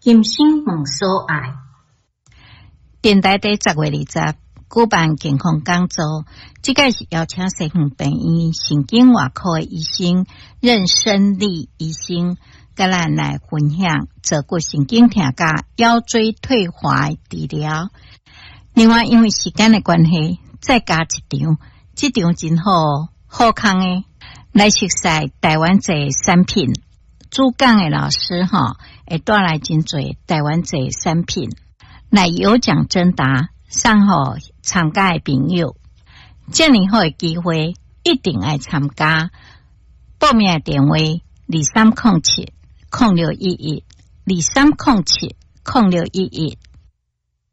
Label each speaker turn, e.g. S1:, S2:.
S1: 今生梦所爱。电台第10月20举办健康讲座，这个是邀请西园病院神经外科的医生任生利医生，甲咱来分享坐骨神经痛甲腰椎退化治疗。另外，因为时间的关系，再加一场，这场真好康的来熟悉台湾这产品。主讲的老师会带来真侪台湾这产品来有奖征答，送互参加的朋友。这么好的机会，一定要参加。报名的电话2307061123070611。